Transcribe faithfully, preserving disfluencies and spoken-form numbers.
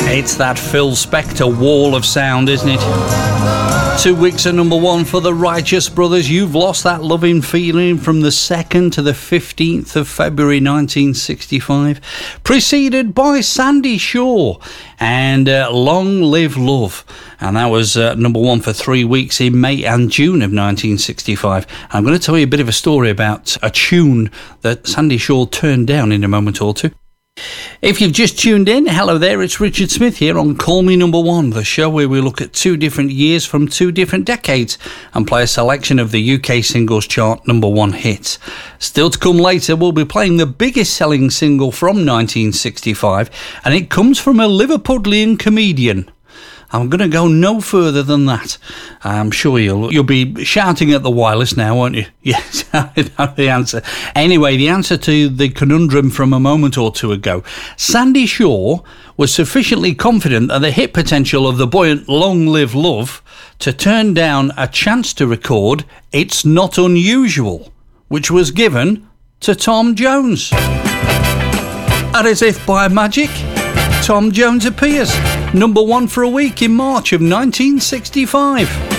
It's that Phil Spector wall of sound, isn't it? Two weeks at number one for the Righteous Brothers. You've Lost That Loving Feeling from the second to the fifteenth of February nineteen sixty-five. Preceded by Sandy Shaw and uh, Long Live Love. And that was uh, number one for three weeks in May and June of nineteen sixty-five. I'm going to tell you a bit of a story about a tune that Sandy Shaw turned down in a moment or two. If you've just tuned in, hello there, it's Richard Smith here on Call Me Number One, the show where we look at two different years from two different decades and play a selection of the U K Singles Chart number one hits. Still to come later, we'll be playing the biggest selling single from nineteen sixty-five, and it comes from a Liverpudlian comedian. I'm going to go no further than that. I'm sure you'll you'll be shouting at the wireless now, won't you? Yes, I know the answer. Anyway, the answer to the conundrum from a moment or two ago. Sandy Shaw was sufficiently confident of the hit potential of the buoyant Long Live Love to turn down a chance to record It's Not Unusual, which was given to Tom Jones. And as if by magic, Tom Jones appears number one for a week in March of nineteen sixty-five.